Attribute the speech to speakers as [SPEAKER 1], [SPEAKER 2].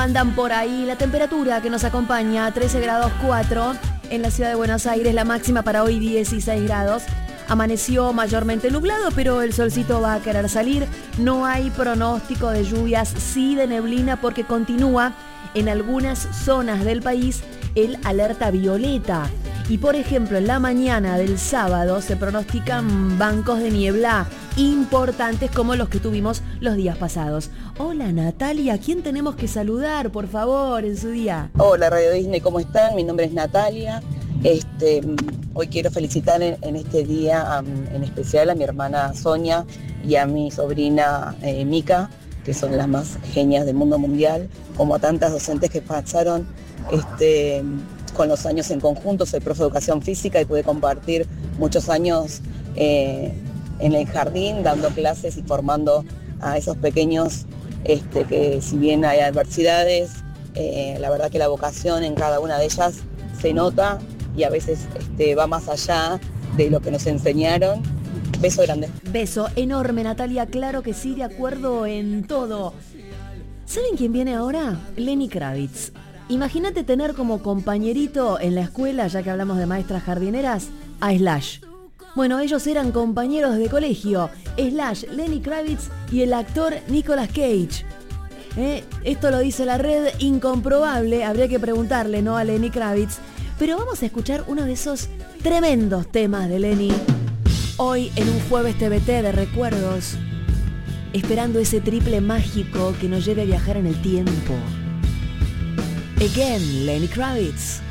[SPEAKER 1] Andan por ahí. La temperatura que nos acompaña, 13 grados 4 en la ciudad de Buenos Aires, la máxima para hoy 16 grados. Amaneció mayormente nublado, pero el solcito va a querer salir. No hay pronóstico de lluvias, sí de neblina, porque continúa en algunas zonas del país el alerta violeta. Y por ejemplo, en la mañana del sábado se pronostican bancos de niebla importantes como los que tuvimos los días pasados. Hola Natalia, ¿a quién tenemos que saludar, por favor, en su día?
[SPEAKER 2] Hola Radio Disney, ¿cómo están? Mi nombre es Natalia. Hoy quiero felicitar en este día en especial a mi hermana Sonia y a mi sobrina Mica, que son las más genias del mundo mundial, como a tantas docentes que pasaron con los años en conjunto. Soy profe de educación física y pude compartir muchos años en el jardín, dando clases y formando a esos pequeños que si bien hay adversidades, la verdad que la vocación en cada una de ellas se nota y a veces va más allá de lo que nos enseñaron. Beso grande.
[SPEAKER 1] Beso enorme, Natalia, claro que sí, de acuerdo en todo. ¿Saben quién viene ahora? Lenny Kravitz. Imagínate tener como compañerito en la escuela, ya que hablamos de maestras jardineras, a Slash. Bueno, ellos eran compañeros de colegio. Slash, Lenny Kravitz y el actor Nicolas Cage. Esto lo dice la red, incomprobable, habría que preguntarle, ¿no?, a Lenny Kravitz. Pero vamos a escuchar uno de esos tremendos temas de Lenny. Hoy en un jueves TBT de recuerdos, esperando ese triple mágico que nos lleve a viajar en el tiempo. Again, Lenny Kravitz.